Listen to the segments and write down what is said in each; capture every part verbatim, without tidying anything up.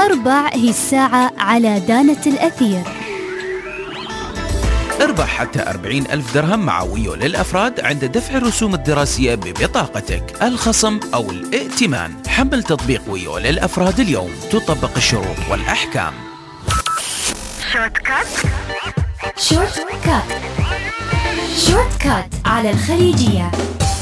أربع هي الساعة على دانة الأثير. اربح حتى أربعين ألف درهم مع ويو للأفراد عند دفع الرسوم الدراسية ببطاقتك، الخصم أو الائتمان. حمل تطبيق ويو للأفراد اليوم، تطبق الشروط والأحكام. شورت كات شورت كات شورت كات على الخليجية.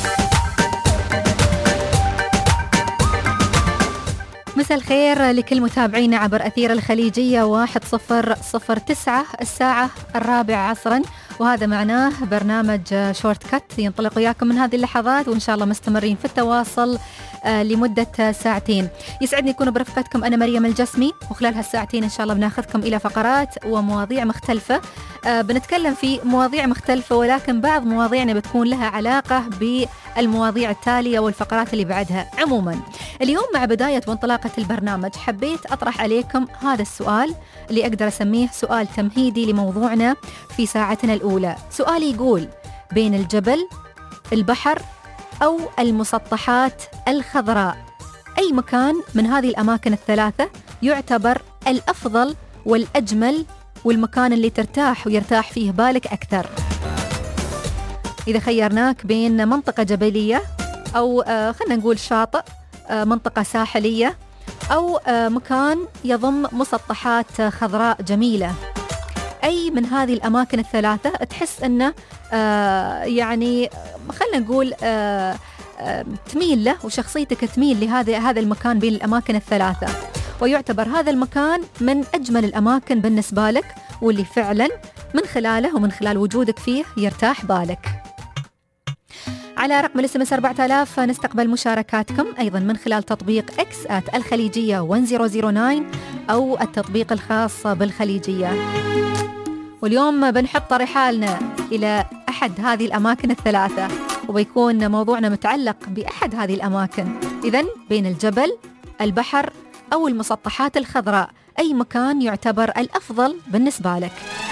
مساء الخير لكل متابعينا عبر أثير الخليجية واحد صفر صفر تسعة، الساعة الرابعة عصرا، وهذا معناه برنامج شورت كات ينطلق وياكم من هذه اللحظات، وإن شاء الله مستمرين في التواصل لمدة ساعتين. يسعدني يكون برفقتكم أنا مريم الجسمي، وخلال هالساعتين إن شاء الله بناخذكم إلى فقرات ومواضيع مختلفة. بنتكلم في مواضيع مختلفة، ولكن بعض مواضيعنا بتكون لها علاقة بالمواضيع التالية والفقرات اللي بعدها. عموما اليوم مع بداية وانطلاقة البرنامج حبيت أطرح عليكم هذا السؤال اللي أقدر أسميه سؤال تمهيدي لموضوعنا في ساعتنا الأولى. سؤال يقول: بين الجبل، البحر، أو المسطحات الخضراء، أي مكان من هذه الأماكن الثلاثة يعتبر الأفضل والأجمل والمكان اللي ترتاح ويرتاح فيه بالك أكثر؟ إذا خيرناك بين منطقة جبلية، أو آه خلنا نقول شاطئ، آه منطقة ساحلية، أو آه مكان يضم مسطحات خضراء جميلة، أي من هذه الأماكن الثلاثة تحس أنه آه يعني خلنا نقول آه آه تميل له، وشخصيتك تميل لهذا هذا المكان بين الأماكن الثلاثة، ويعتبر هذا المكان من أجمل الأماكن بالنسبة لك، واللي فعلا من خلاله ومن خلال وجودك فيه يرتاح بالك؟ على رقم الاس ام اس أربعة آلاف نستقبل مشاركاتكم أيضا من خلال تطبيق اكس آت الخليجية واحد صفر صفر تسعة أو التطبيق الخاص بالخليجية. واليوم بنحط رحالنا إلى أحد هذه الأماكن الثلاثة، وبيكون موضوعنا متعلق بأحد هذه الأماكن. إذن بين الجبل، البحر، أو المسطحات الخضراء، أي مكان يعتبر الأفضل بالنسبة لك؟